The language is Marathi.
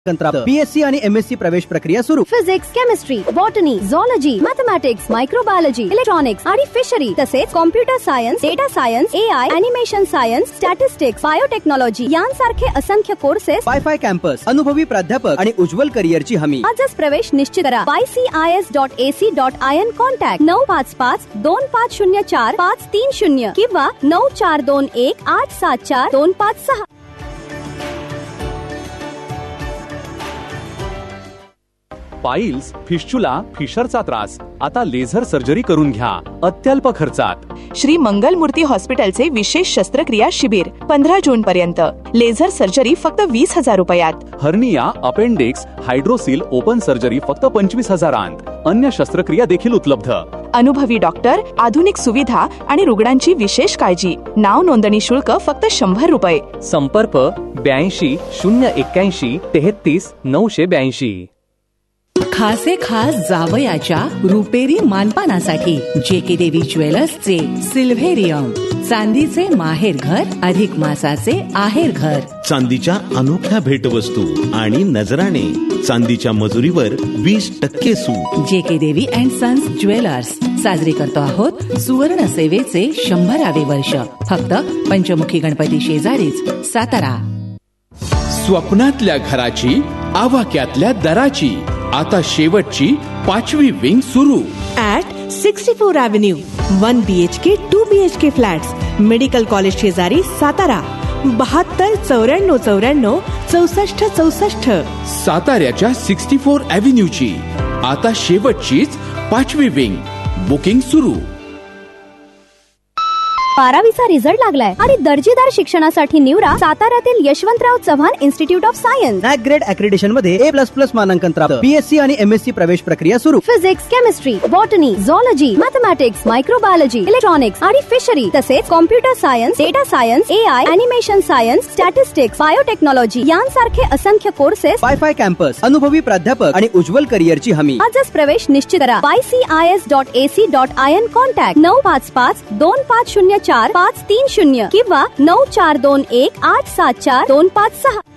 BSc आणि MSc प्रवेश प्रक्रिया सुरू. Physics, chemistry, botany, zoology, mathematics, microbiology, electronics आणि फिशरी तसेच computer science, data science, AI, animation science, statistics, biotechnology यांसारखे असंख्य कोर्सेस. वायफाय कॅम्पस, अनुभवी प्राध्यापक आणि उज्ज्वल करिअरची हमी. आजच प्रवेश निश्चित करा. ycis.ac.in. कॉन्टॅक्ट 955-2504-530 किंवा 9421-874-256. पाईल्स, फिस्चुला, फिशरचा त्रास आता लेझर सर्जरी करून घ्या अत्यल्प खर्चात. श्री मंगलमूर्ती हॉस्पिटलचे विशेष शस्त्रक्रिया शिबिर 15 जून पर्यंत. लेझर सर्जरी फक्त 20,000 रुपयात. Hernia, appendix, hydrocele open surgery फक्त 25,000. अन्य शस्त्रक्रिया देखील उपलब्ध. अनुभवी डॉक्टर, आधुनिक सुविधा आणि रुग्णांची विशेष काळजी. नाव नोंदणी शुल्क फक्त 100 रुपये. संपर्क 82 081 33 982. खासे खास जावयाच्या रुपेरी मानपानासाठी JK देवी ज्वेलर्सचे सिल्व्हेरियम. चांदीचे माहेर घर, अधिक मासाचे आहेर घर. चांदीच्या अनोख्या भेटवस्तू आणि नजराणे. चांदीच्या मजुरीवर 20% सूट. JK देवी अँड सन्स ज्वेलर्स. साजरे करतो आहोत सुवर्ण सेवेचे 100वे वर्ष. फक्त पंचमुखी गणपती शेजारीच, सातारा. स्वप्नातल्या घराची, आवाक्यातल्या दराची आता शेवटची 5वी विंग सुरू. At 64 Avenue 1 BHK 2 BHK flats, medical college शेजारी, सातारा. 72 94 94 64 64. साताऱ्याच्या 64 Avenueची आता शेवटचीच 5वी विंग. बुकिंग सुरू. 12वीचा रिझल्ट लागलाय आणि दर्जेदार शिक्षणासाठी निवडा साताऱ्यातील Yashwantrao Chavan institute of science. NAAC grade accreditation मध्ये A++ मानांकन प्राप्त. BSc आणि MSc प्रवेश प्रक्रिया सुरू. Physics, chemistry, botany, zoology, mathematics, microbiology, electronics आणि फिशरी तसेच computer science, data science, AI, animation science, statistics, biotechnology यांसारखे असंख्य कोर्सेस. वायफाय कॅम्पस, अनुभवी प्राध्यापक आणि उज्ज्वल करिअरची हमी. आजच प्रवेश निश्चित करा. ycis.ac.in. कॉन्टॅक्ट 955-2504-530 किंवा 9421-874-256.